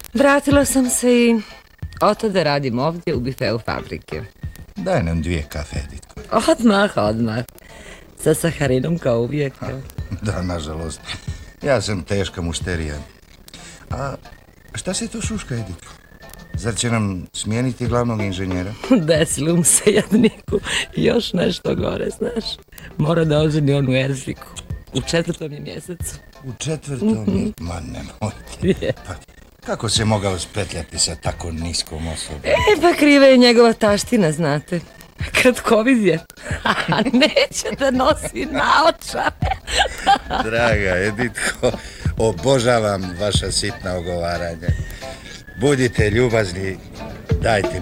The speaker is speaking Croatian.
Vratila sam se i oto da radim ovdje u bifeu fabrike. Daj nam 2 kafe, Editko. Odmah. Sa saharinom kao uvijek. Da, nažalost. Ja sam teška mušterija. A šta se to šuška, Editko? Zar će nam smijeniti glavnog inženjera? Desilo mu se jadniku. Još nešto gore, znaš. Mora da oženi onu Erziku. U 4. je mjesecu. U 4. Ma nemojte. Pa, kako se mogao spetljati sa tako niskom osobom? Pa kriva je njegova taština, znate. Kratkovid je. A neće da nosi naočare. Draga Editko, obožavam vaša sitna ogovaranja. Budite ljubazni, dajte